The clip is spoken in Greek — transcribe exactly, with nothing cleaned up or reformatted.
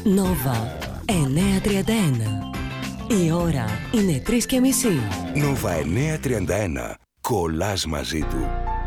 Νόβα εννιακόσια τριάντα ένα. Η ώρα είναι τρεις και μισή. Νόβα εννιακόσια τριάντα ένα. Κολλάς μαζί του.